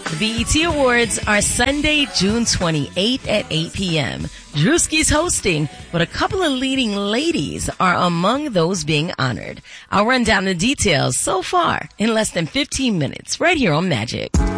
The BET Awards are Sunday, June 28th at 8 p.m. Drewski's hosting, but a couple of leading ladies are among those being honored. I'll run down the details so far in less than 15 minutes right here on Magic.